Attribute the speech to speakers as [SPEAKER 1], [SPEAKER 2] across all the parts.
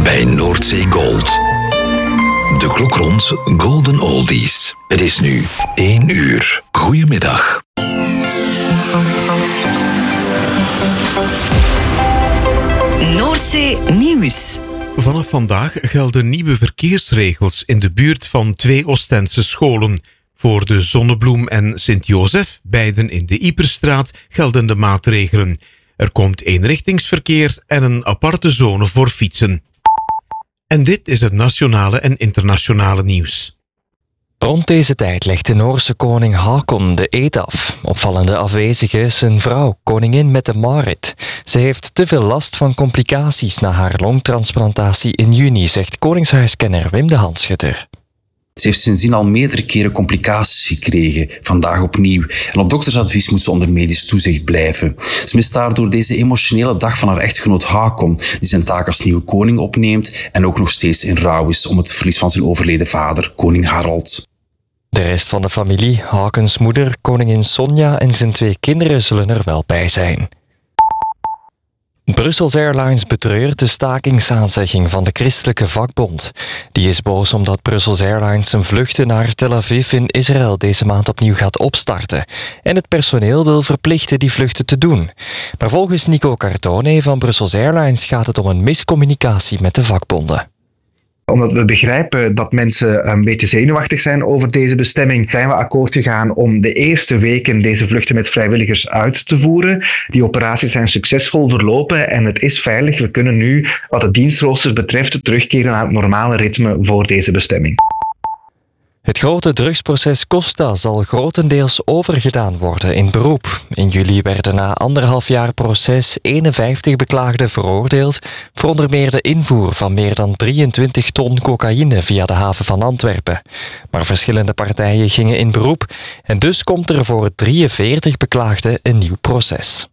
[SPEAKER 1] bij Noordzee Gold. De klok rond Golden Oldies. Het is nu 1 uur. Goedemiddag.
[SPEAKER 2] Noordzee Nieuws.
[SPEAKER 3] Vanaf vandaag gelden nieuwe verkeersregels in de buurt van 2 Oostense scholen. Voor de Zonnebloem en Sint-Jozef, beiden in de Yperstraat, gelden de maatregelen. Er komt eenrichtingsverkeer en een aparte zone voor fietsen. En dit is het nationale en internationale nieuws.
[SPEAKER 4] Rond deze tijd legt de Noorse koning Haakon de eed af. Opvallende afwezige is zijn vrouw, koningin Mette-Marit. Ze heeft te veel last van complicaties na haar longtransplantatie in juni, zegt koningshuiskenner Wim de Hanschutter.
[SPEAKER 5] Ze heeft sindsdien al meerdere keren complicaties gekregen, vandaag opnieuw. En op doktersadvies moet ze onder medisch toezicht blijven. Ze mist daardoor deze emotionele dag van haar echtgenoot Haakon, die zijn taak als nieuwe koning opneemt en ook nog steeds in rouw is om het verlies van zijn overleden vader, koning Harald.
[SPEAKER 4] De rest van de familie, Haakons moeder, koningin Sonja en zijn 2 kinderen zullen er wel bij zijn. Brussels Airlines betreurt de stakingsaanzegging van de christelijke vakbond. Die is boos omdat Brussels Airlines zijn vluchten naar Tel Aviv in Israël deze maand opnieuw gaat opstarten. En het personeel wil verplichten die vluchten te doen. Maar volgens Nico Cartone van Brussels Airlines gaat het om een miscommunicatie met de vakbonden.
[SPEAKER 6] Omdat we begrijpen dat mensen een beetje zenuwachtig zijn over deze bestemming, zijn we akkoord gegaan om de eerste weken deze vluchten met vrijwilligers uit te voeren. Die operaties zijn succesvol verlopen en het is veilig. We kunnen nu, wat de dienstrooster betreft, terugkeren naar het normale ritme voor deze bestemming.
[SPEAKER 4] Het grote drugsproces Costa zal grotendeels overgedaan worden in beroep. In juli werden na 1,5 jaar proces 51 beklaagden veroordeeld voor onder meer de invoer van meer dan 23 ton cocaïne via de haven van Antwerpen. Maar verschillende partijen gingen in beroep en dus komt er voor 43 beklaagden een nieuw proces.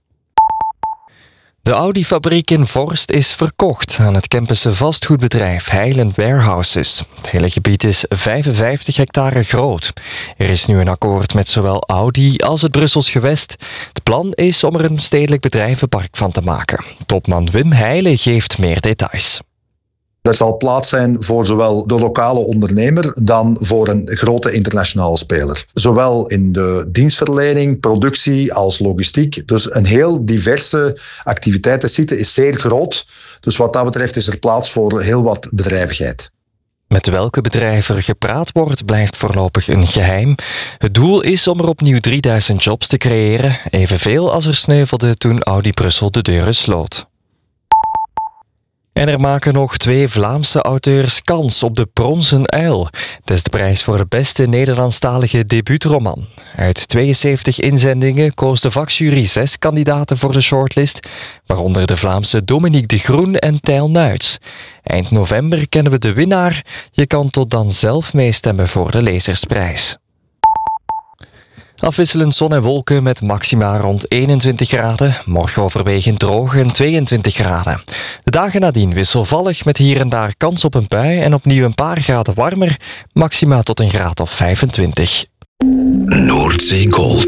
[SPEAKER 4] De Audi-fabriek in Vorst is verkocht aan het Kempense vastgoedbedrijf Highland Warehouses. Het hele gebied is 55 hectare groot. Er is nu een akkoord met zowel Audi als het Brussels gewest. Het plan is om er een stedelijk bedrijvenpark van te maken. Topman Wim Heijlen geeft meer details.
[SPEAKER 7] Er zal plaats zijn voor zowel de lokale ondernemer dan voor een grote internationale speler. Zowel in de dienstverlening, productie als logistiek. Dus een heel diverse activiteitensite is zeer groot. Dus wat dat betreft is er plaats voor heel wat bedrijvigheid.
[SPEAKER 4] Met welke bedrijven er gepraat wordt, blijft voorlopig een geheim. Het doel is om er opnieuw 3000 jobs te creëren. Evenveel als er sneuvelde toen Audi Brussel de deuren sloot. En er maken nog 2 Vlaamse auteurs kans op de Bronzen Uil. Dat is de prijs voor de beste Nederlandstalige debuutroman. Uit 72 inzendingen koos de vakjury 6 kandidaten voor de shortlist, waaronder de Vlaamse Dominique de Groen en Tijl Nuits. Eind november kennen we de winnaar. Je kan tot dan zelf meestemmen voor de Lezersprijs. Afwisselend zon en wolken met maxima rond 21 graden. Morgen overwegend droog en 22 graden. De dagen nadien wisselvallig met hier en daar kans op een bui en opnieuw een paar graden warmer. Maxima tot een graad of 25.
[SPEAKER 1] Noordzee Gold.